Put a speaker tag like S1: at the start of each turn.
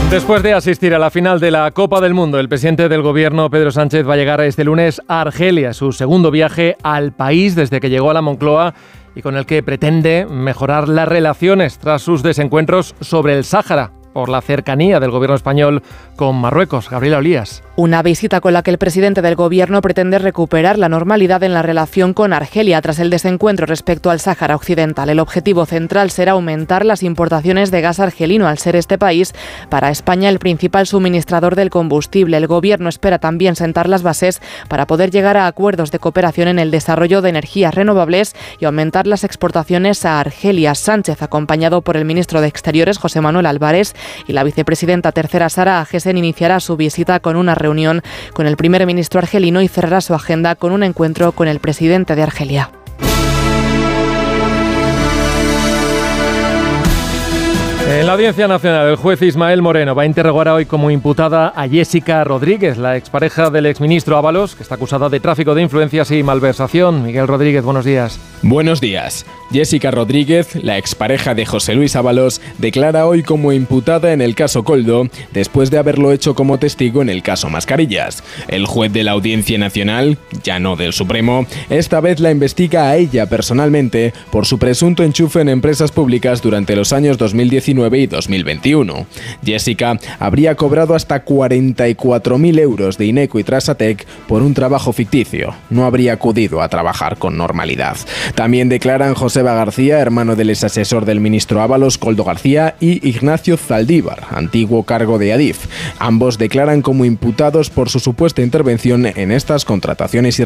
S1: Después de asistir a la final de la Copa del Mundo, el presidente del gobierno, Pedro Sánchez, va a llegar este lunes a Argelia, su segundo viaje al país desde que llegó a la Moncloa y con el que pretende mejorar las relaciones tras sus desencuentros sobre el Sáhara, por la cercanía del gobierno español con Marruecos. Gabriela Olías.
S2: Una visita con la que el presidente del gobierno pretende recuperar la normalidad en la relación con Argelia tras el desencuentro respecto al Sáhara Occidental. El objetivo central será aumentar las importaciones de gas argelino, al ser este país para España el principal suministrador del combustible. El gobierno espera también sentar las bases para poder llegar a acuerdos de cooperación en el desarrollo de energías renovables y aumentar las exportaciones a Argelia. Sánchez, acompañado por el ministro de Exteriores, José Manuel Álvarez, y la vicepresidenta tercera, Sara Agesen, iniciará su visita con una reunión con el primer ministro argelino y cerrará su agenda con un encuentro con el presidente de Argelia.
S1: En la Audiencia Nacional, el juez Ismael Moreno va a interrogar hoy como imputada a Jessica Rodríguez, la expareja del exministro Ábalos, que está acusada de tráfico de influencias y malversación. Miguel Rodríguez, buenos días.
S3: Buenos días. Jessica Rodríguez, la expareja de José Luis Ábalos, declara hoy como imputada en el caso Koldo, después de haberlo hecho como testigo en el caso Mascarillas. El juez de la Audiencia Nacional, ya no del Supremo, esta vez la investiga a ella personalmente por su presunto enchufe en empresas públicas durante los años 2019 y 2021. Jessica habría cobrado hasta 44.000 euros de Ineco y Trasatec por un trabajo ficticio. No habría acudido a trabajar con normalidad. También declaran Joseba García, hermano del exasesor del ministro Ábalos, Koldo García, y Ignacio Zaldívar, antiguo cargo de Adif. Ambos declaran como imputados por su supuesta intervención en estas contrataciones